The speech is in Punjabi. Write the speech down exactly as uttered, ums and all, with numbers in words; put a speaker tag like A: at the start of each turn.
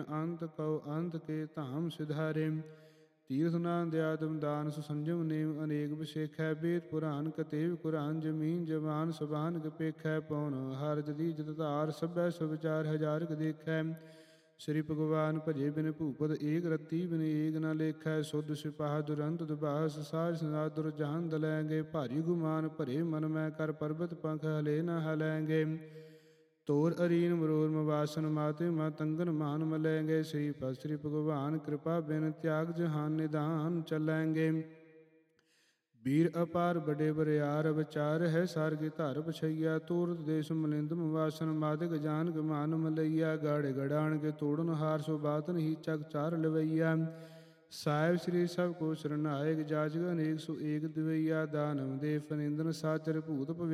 A: ਅੰਤ ਕਉ ਅੰਤ ਕੇ ਧਾਮ ਸਿਧਾਰੇ। ਤੀਰਥ ਨਾਨਕ ਆਦਮ ਦਾਨ ਸੁਸੰਜਮ ਨੇਮ ਅਨੇਕ ਵਿਸੇਖੈ। ਵੇਦ ਪੁਰਾਨ ਕਤੇਬ ਕੁਰਾਨ ਜਮੀਨ ਜਵਾਨ ਸਬਾਨ ਕਪੇਖੈ। ਪਉਨ ਹਰ ਜਦੀ ਜਤ ਧਾਰ ਸਭੈ ਸੁਵਿਚਾਰ ਹਜ਼ਾਰਕ ਦੇਖੈ। ਸ੍ਰੀ ਭਗਵਾਨ ਭਜੇ ਬਿਨ ਭੂਪਤ ਏਕ ਰਤੀ ਬਿਨ ਏਕ ਨ ਲੇਖੈ। ਸੁਧ ਸਿਪਾਹ ਦੁਰੰਤ ਦੁਬਾਸ ਸਾਜ ਸਦਾ ਦੁਰਜਹਾਨ ਦਲੈਂਗੇ। ਭਾਰੀ ਗੁਮਾਨ ਭਰੇ ਮਨ ਮੈਂ ਕਰ ਪਰਬਤ ਪੰਖ ਹਲੇ ਨ ਹਲੈਂਗੇ। ਤੋਰ ਅਰੀਨ ਮਰੋਰ ਮਵਾਸਨ ਮਾਤੇ ਮਾਤੰਗਨ ਮਾਨ ਮਲੈਂਗੇ। ਸ੍ਰੀ ਪਦ ਸ੍ਰੀ ਭਗਵਾਨ ਕਿਰਪਾ ਬਿਨ ਤਿਆਗ ਜਹਾਨ ਨਿਧਾਨ ਚਲੈਂਗੇ। ਵੀਰ ਅਪਾਰ ਬੜੇ ਬਰਿਆਰ ਵਿਚਾਰ ਹੈ ਸਾਰ ਕੀ ਧਾਰ ਪਛਈਆ। ਤੂਰਤ ਦੇਸ ਮਲਿੰਦ ਮਵਾਸਨ ਮਾਦਿਕ ਜਾਨ ਕੇ ਮਾਨ ਮਲਈਆ। ਗਾੜੇ ਗੜਾਣ ਕੇ ਤੋੜਨ ਹਾਰ ਸੋ ਬਾਤ ਨਹੀਂ ਚੱਕ ਚਾਰ ਲਵਈਆ। ਸਾਹਿਬ ਸ੍ਰੀ ਸਭ ਕੋ ਸਰਨਾਇਕ ਜਾਜਗ ਅਨੇਕ ਸੋ ਏਕ ਦਿਵਈਆ। ਦਾਨਵ ਦੇਵ ਫਨਿੰਦਨ ਸਾਚਰ ਭੂਤ